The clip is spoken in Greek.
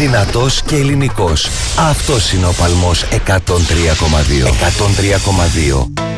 Δυνατός και ελληνικός. Αυτός είναι ο Παλμός 103,2. 103,2.